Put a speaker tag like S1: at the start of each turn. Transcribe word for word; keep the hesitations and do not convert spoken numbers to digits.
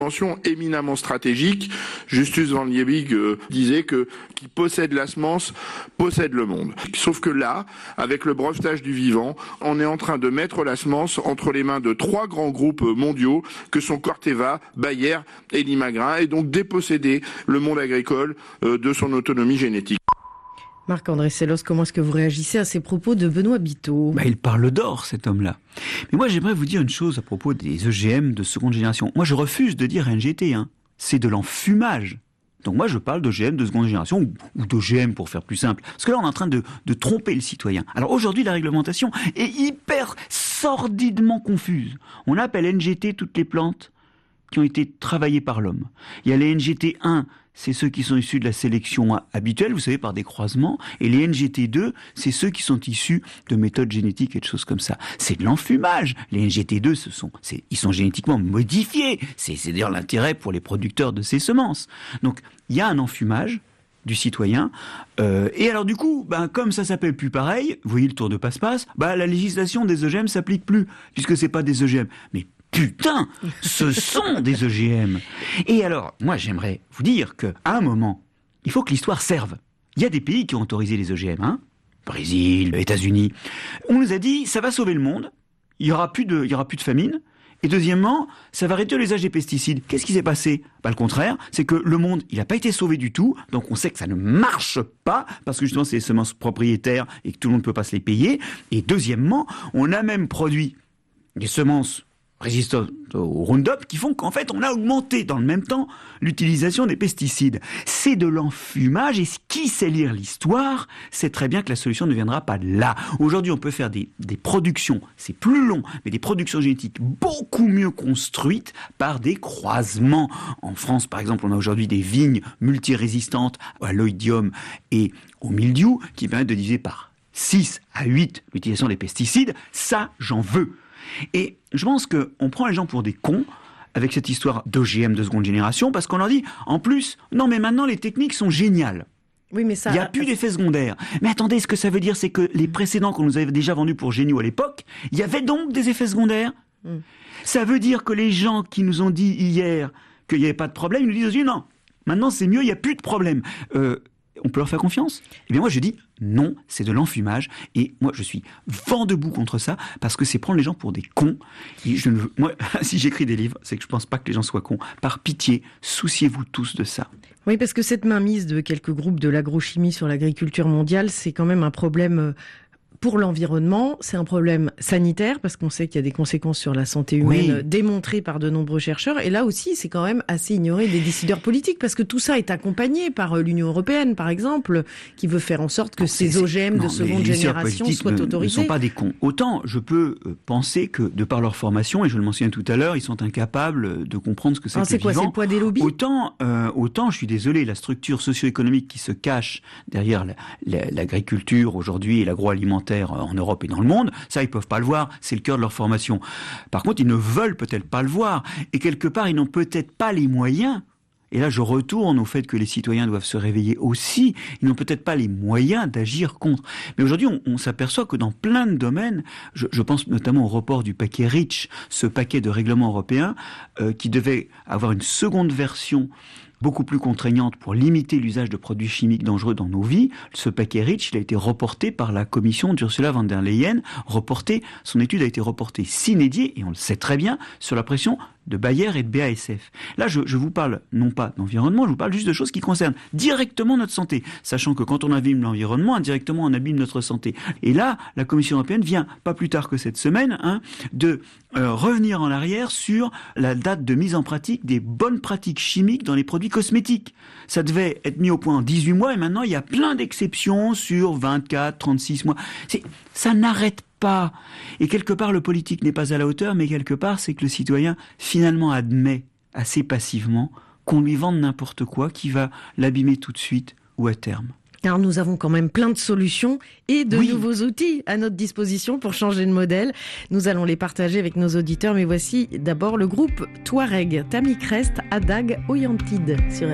S1: Dimension éminemment stratégique. Justus Van Liebig euh, disait que qui possède la semence possède le monde. Sauf que là, avec le brevetage du vivant, on est en train de mettre la semence entre les mains de trois grands groupes mondiaux que sont Corteva, Bayer et Limagrain, et donc déposséder le monde agricole euh, de son autonomie génétique.
S2: Marc-André Sellos, comment est-ce que vous réagissez à ces propos de Benoît Biteau ?
S3: Bah, il parle d'or, cet homme-là. Mais moi, j'aimerais vous dire une chose à propos des E G M de seconde génération. Moi, je refuse de dire N G T. Hein. C'est de l'enfumage. Donc moi, je parle d'O G M de seconde génération, ou, ou d'O G M pour faire plus simple. Parce que là, on est en train de, de tromper le citoyen. Alors aujourd'hui, la réglementation est hyper sordidement confuse. On appelle N G T toutes les plantes qui ont été travaillées par l'homme. Il y a les N G T un, c'est ceux qui sont issus de la sélection habituelle, vous savez, par des croisements. Et les N G T deux, c'est ceux qui sont issus de méthodes génétiques et de choses comme ça. C'est de l'enfumage. Les N G T deux, ce sont, c'est, ils sont génétiquement modifiés. C'est, c'est d'ailleurs l'intérêt pour les producteurs de ces semences. Donc, il y a un enfumage du citoyen. Euh, et alors du coup, ben, comme ça s'appelle plus pareil, vous voyez le tour de passe-passe, ben, la législation des E G M s'applique plus, puisque c'est pas des E G M. Mais putain, ce sont des E G M. Et alors, moi, j'aimerais vous dire qu'à un moment, il faut que l'histoire serve. Il y a des pays qui ont autorisé les E G M, hein. Brésil, États-Unis. On nous a dit, ça va sauver le monde. Il y aura plus de, il y aura plus de famine. Et deuxièmement, ça va réduire l'usage des pesticides. Qu'est-ce qui s'est passé ? Bah, le contraire, c'est que le monde, il n'a pas été sauvé du tout. Donc, on sait que ça ne marche pas parce que justement, c'est des semences propriétaires et que tout le monde ne peut pas se les payer. Et deuxièmement, on a même produit des semences résistantes au Roundup, qui font qu'en fait, on a augmenté dans le même temps l'utilisation des pesticides. C'est de l'enfumage, et qui sait lire l'histoire sait très bien que la solution ne viendra pas de là. Aujourd'hui, on peut faire des, des productions, c'est plus long, mais des productions génétiques beaucoup mieux construites par des croisements. En France, par exemple, on a aujourd'hui des vignes multirésistantes à l'oïdium et au mildiou, qui permettent de diviser par six à huit l'utilisation des pesticides. Ça, j'en veux. Et je pense qu'on prend les gens pour des cons avec cette histoire d'O G M de seconde génération, parce qu'on leur dit, en plus, non mais maintenant les techniques sont géniales.
S2: Oui, mais ça...
S3: Il n'y a plus d'effets secondaires. Mais attendez, ce que ça veut dire, c'est que les précédents qu'on nous avait déjà vendus pour géniaux à l'époque, il y avait donc des effets secondaires. Mm. Ça veut dire que les gens qui nous ont dit hier qu'il n'y avait pas de problème, ils nous disent aussi, non, maintenant c'est mieux, il n'y a plus de problème. Euh, on peut leur faire confiance ? Eh bien moi je dis non, c'est de l'enfumage, et moi je suis vent debout contre ça, parce que c'est prendre les gens pour des cons. Et je ne veux... Moi, si j'écris des livres, c'est que je pense pas que les gens soient cons. Par pitié, souciez-vous tous de ça.
S2: Oui, parce que cette mainmise de quelques groupes de l'agrochimie sur l'agriculture mondiale, c'est quand même un problème pour l'environnement, c'est un problème sanitaire, parce qu'on sait qu'il y a des conséquences sur la santé humaine oui. démontrées par de nombreux chercheurs. Et là aussi, c'est quand même assez ignoré des décideurs politiques, parce que tout ça est accompagné par l'Union européenne, par exemple, qui veut faire en sorte que non, ces O G M non, de seconde génération soient
S3: ne,
S2: autorisés.
S3: Ils ne sont pas des cons. Autant je peux penser que, de par leur formation, et je le mentionnais tout à l'heure, ils sont incapables de comprendre ce que c'est ah, que
S2: c'est
S3: le
S2: quoi,
S3: vivant.
S2: C'est le poids des lobbies.
S3: Autant, euh, autant, je suis désolé, la structure socio-économique qui se cache derrière la, la, l'agriculture aujourd'hui et l'agroalimentaire en Europe et dans le monde, ça ils peuvent pas le voir, c'est le cœur de leur formation. Par contre, ils ne veulent peut-être pas le voir, et quelque part ils n'ont peut-être pas les moyens. Et là, je retourne au fait que les citoyens doivent se réveiller aussi. Ils n'ont peut-être pas les moyens d'agir contre. Mais aujourd'hui, on, on s'aperçoit que dans plein de domaines, je, je pense notamment au report du paquet REACH, ce paquet de règlements européens euh, qui devait avoir une seconde version beaucoup plus contraignante pour limiter l'usage de produits chimiques dangereux dans nos vies. Ce paquet REACH, il a été reporté par la commission d'Ursula von der Leyen. Reporté, son étude a été reportée sine die, et on le sait très bien, sur la pression de Bayer et de B A S F. Là, je, je vous parle non pas d'environnement, je vous parle juste de choses qui concernent directement notre santé, sachant que quand on abîme l'environnement, indirectement on abîme notre santé. Et là, la Commission européenne vient, pas plus tard que cette semaine, hein, de euh, revenir en arrière sur la date de mise en pratique des bonnes pratiques chimiques dans les produits cosmétiques. Ça devait être mis au point en dix-huit mois, et maintenant il y a plein d'exceptions sur vingt-quatre, trente-six mois. C'est, ça n'arrête pas. Pas. Et quelque part, le politique n'est pas à la hauteur, mais quelque part, c'est que le citoyen, finalement, admet assez passivement qu'on lui vende n'importe quoi qui va l'abîmer tout de suite ou à terme.
S2: Alors nous avons quand même plein de solutions et de oui. nouveaux outils à notre disposition pour changer de modèle. Nous allons les partager avec nos auditeurs, mais voici d'abord le groupe Touareg, Tammy Crest, Adag, Oyantide sur